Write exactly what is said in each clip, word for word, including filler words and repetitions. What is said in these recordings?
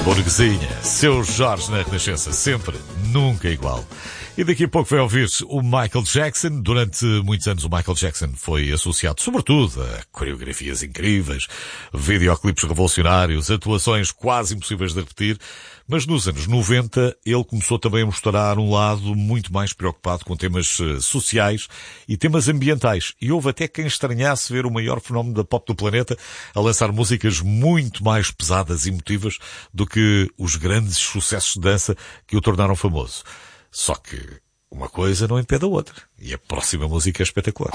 Burguesinha, seu Jorge na Renascença, sempre, nunca igual. E daqui a pouco vai ouvir-se o Michael Jackson. Durante muitos anos o Michael Jackson foi associado sobretudo a coreografias incríveis, videoclipes revolucionários, atuações quase impossíveis de repetir. Mas nos anos noventa ele começou também a mostrar um lado muito mais preocupado com temas sociais e temas ambientais. E houve até quem estranhasse ver o maior fenómeno da pop do planeta a lançar músicas muito mais pesadas e emotivas do que os grandes sucessos de dança que o tornaram famoso. Só que uma coisa não impede a outra. E a próxima música é espetacular.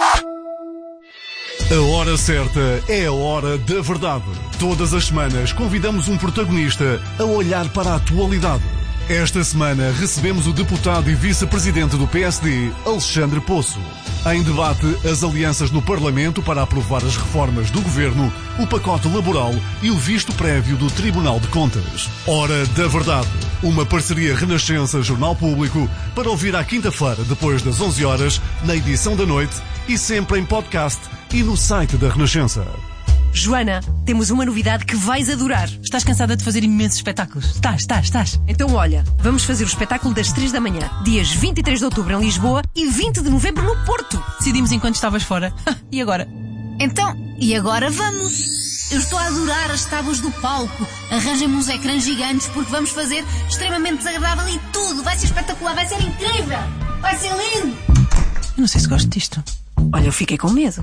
A hora certa é a hora da verdade. Todas as semanas convidamos um protagonista a olhar para a atualidade. Esta semana recebemos o deputado e vice-presidente do P S D, Alexandre Poço. Em debate, as alianças no Parlamento para aprovar as reformas do Governo, o pacote laboral e o visto prévio do Tribunal de Contas. Hora da verdade. Uma parceria Renascença-Jornal Público para ouvir à quinta-feira, depois das onze horas, na edição da noite e sempre em podcast e no site da Renascença. Joana, temos uma novidade que vais adorar. Estás cansada de fazer imensos espetáculos? Estás, estás, estás. Então olha, vamos fazer o espetáculo das três da manhã, dias vinte e três de outubro em Lisboa e vinte de novembro no Porto. Decidimos enquanto estavas fora. E agora? Então, e agora vamos? Eu estou a adorar as tábuas do palco. Arranjem-me uns ecrãs gigantes porque vamos fazer extremamente desagradável e tudo. Vai ser espetacular, vai ser incrível. Vai ser lindo. Eu não sei se gosto disto. Olha, eu fiquei com medo.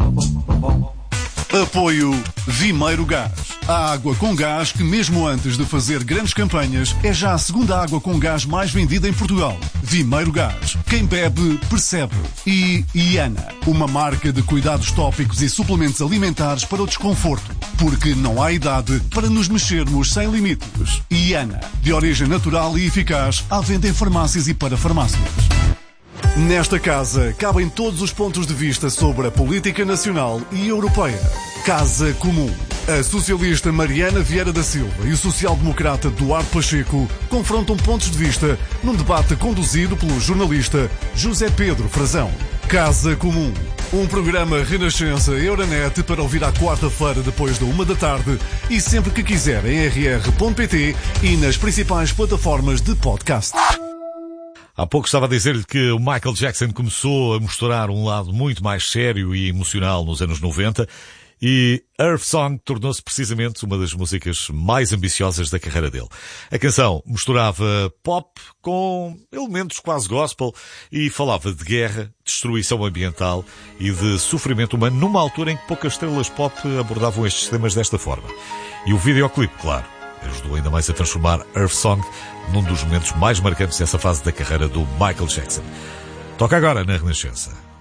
Apoio Vimeiro Gás. A água com gás que, mesmo antes de fazer grandes campanhas, é já a segunda água com gás mais vendida em Portugal. Vimeiro Gás. Quem bebe, percebe. E Iana, uma marca de cuidados tópicos e suplementos alimentares para o desconforto. Porque não há idade para nos mexermos sem limites. Iana, de origem natural e eficaz, à venda em farmácias e para farmácias. Nesta casa cabem todos os pontos de vista sobre a política nacional e europeia. Casa Comum. A socialista Mariana Vieira da Silva e o social-democrata Duarte Pacheco confrontam pontos de vista num debate conduzido pelo jornalista José Pedro Frazão. Casa Comum. Um programa Renascença Euronet para ouvir à quarta-feira depois da uma da tarde e sempre que quiser em r r ponto p t e nas principais plataformas de podcast. Há pouco estava a dizer-lhe que o Michael Jackson começou a mostrar um lado muito mais sério e emocional nos anos noventa e Earth Song tornou-se precisamente uma das músicas mais ambiciosas da carreira dele. A canção misturava pop com elementos quase gospel e falava de guerra, destruição ambiental e de sofrimento humano numa altura em que poucas estrelas pop abordavam estes temas desta forma. E o videoclipe, claro, ajudou ainda mais a transformar Earth Song num dos momentos mais marcantes dessa fase da carreira do Michael Jackson. Toca agora na Renascença.